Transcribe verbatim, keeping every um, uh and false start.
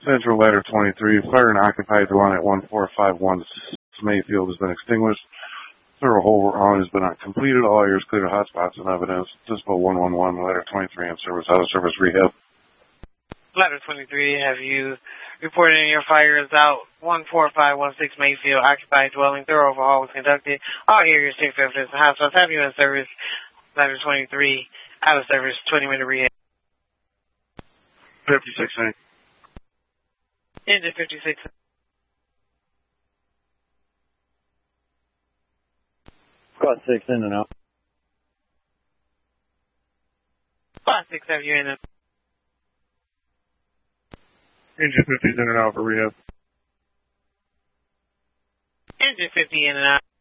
Central Ladder twenty-three, fire and occupied dwelling at one four five one Mayfield has been extinguished. Thorough hole round has been completed. All areas cleared of hotspots and evidence. Dispo one one one, Ladder twenty-three in service, out of service rehab. Ladder twenty-three, have you reported any of your fires out? one four five one six Mayfield, occupied dwelling. Thorough overhaul was conducted. All areas checked for evidence of hotspots. Have you in service? Ladder twenty-three, out of service, twenty minute rehab. fifty-six, eight. Engine fifty-six. Squad six in and out. Squad six, have you in and Engine fifty's in and out for rehab. Engine fifty in and out.